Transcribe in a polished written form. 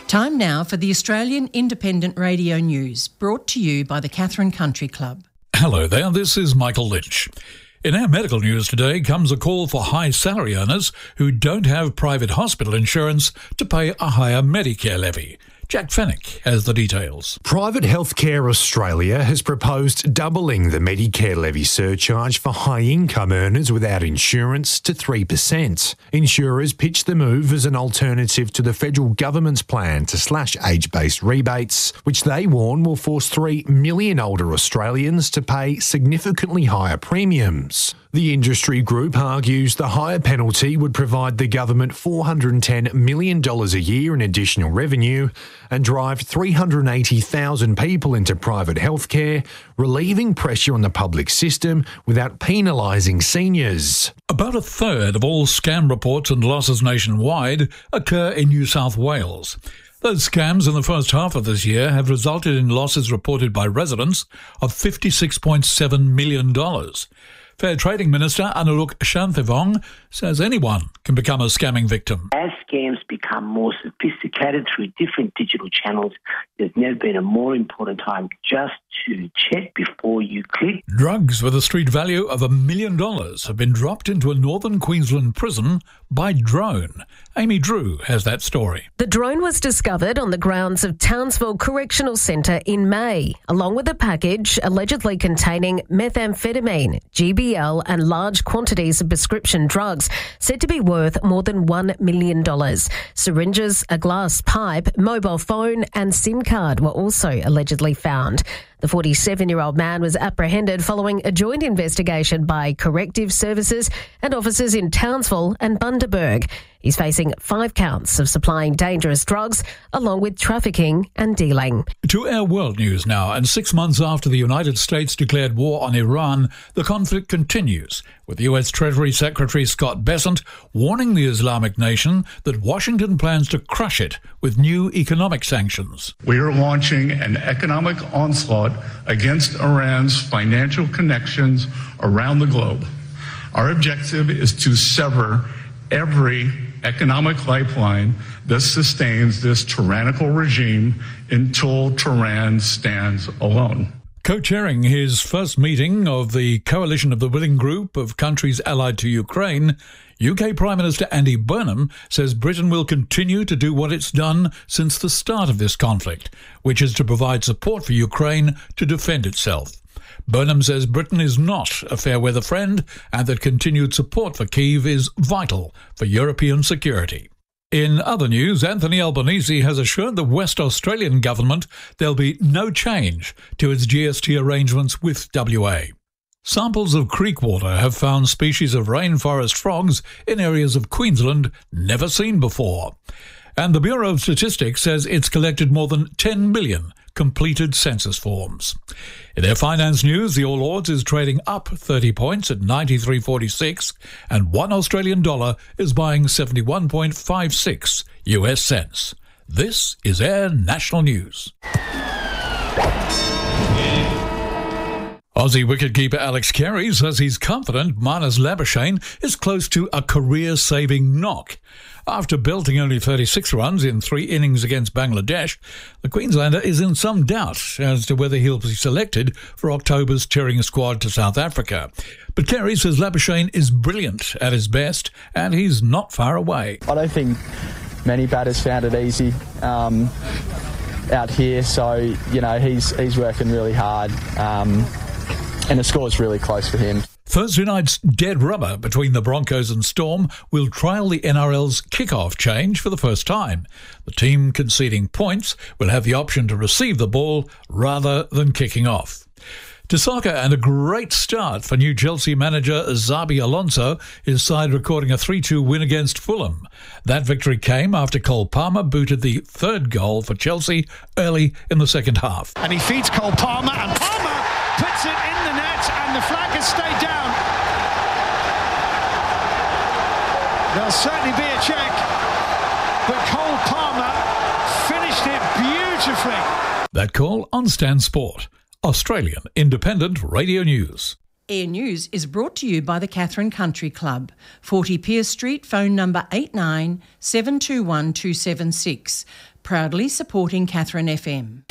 Time now for the Australian Independent Radio News, brought to you by the Katherine Country Club. Hello there, this is Michael Lynch. In our medical news today comes a call for high salary earners who don't have private hospital insurance to pay a higher Medicare levy. Jack Fennick has the details. Private Healthcare Australia has proposed doubling the Medicare levy surcharge for high-income earners without insurance to 3%. Insurers pitch the move as an alternative to the federal government's plan to slash age-based rebates, which they warn will force 3 million older Australians to pay significantly higher premiums. The industry group argues the higher penalty would provide the government $410 million a year in additional revenue and drive 380,000 people into private healthcare, relieving pressure on the public system without penalising seniors. About a third of all scam reports and losses nationwide occur in New South Wales. Those scams in the first half of this year have resulted in losses reported by residents of $56.7 million. Fair Trading Minister Anuluk Shanthavong says anyone can become a scamming victim. As scams become more sophisticated through different digital channels, there's never been a more important time just to check before you click. Drugs with a street value of $1 million have been dropped into a northern Queensland prison by drone. Amy Drew has that story. The drone was discovered on the grounds of Townsville Correctional Centre in May, along with a package allegedly containing methamphetamine, GBL and large quantities of prescription drugs said to be worth more than $1 million. Syringes, a glass pipe, mobile phone and SIM card were also allegedly found. The 47-year-old man was apprehended following a joint investigation by Corrective Services and officers in Townsville and Bundaberg. He's facing 5 counts of supplying dangerous drugs, along with trafficking and dealing. To our world news now, and 6 months after the United States declared war on Iran, the conflict continues, with US Treasury Secretary Scott Bessent warning the Islamic nation that Washington plans to crush it with new economic sanctions. We are launching an economic onslaught against Iran's financial connections around the globe. Our objective is to sever every economic lifeline that sustains this tyrannical regime until Tehran stands alone. Co-chairing his first meeting of the Coalition of the Willing Group of countries allied to Ukraine, UK Prime Minister Andy Burnham says Britain will continue to do what it's done since the start of this conflict, which is to provide support for Ukraine to defend itself. Burnham says Britain is not a fair-weather friend and that continued support for Kyiv is vital for European security. In other news, Anthony Albanese has assured the West Australian government there'll be no change to its GST arrangements with WA. Samples of creek water have found species of rainforest frogs in areas of Queensland never seen before. And the Bureau of Statistics says it's collected more than 10 million completed census forms. In their finance news, the All Ords is trading up 30 points at 93.46 and 1 Australian dollar is buying 71.56 US cents. This is Air National News. Aussie wicketkeeper Alex Carey says he's confident Marnus Labuschagne is close to a career-saving knock. After belting only 36 runs in 3 innings against Bangladesh, the Queenslander is in some doubt as to whether he'll be selected for October's touring squad to South Africa. But Carey says Labuschagne is brilliant at his best and he's not far away. I don't think many batters found it easy out here, so, you know, he's working really hard. And the score's really close for him. Thursday night's dead rubber between the Broncos and Storm will trial the NRL's kickoff change for the first time. The team conceding points will have the option to receive the ball rather than kicking off. To soccer, and a great start for new Chelsea manager Xabi Alonso, his side recording a 3-2 win against Fulham. That victory came after Cole Palmer booted the 3rd goal for Chelsea early in the second half. And he feeds Cole Palmer, and Palmer puts it in the net, and the flag has stayed down. There'll certainly be a check, but Cole Palmer finished it beautifully. That call on Stan Sport, Australian Independent Radio News. Air News is brought to you by the Catherine Country Club, 40 Pierce Street, phone number 89 721 276, proudly supporting Catherine FM.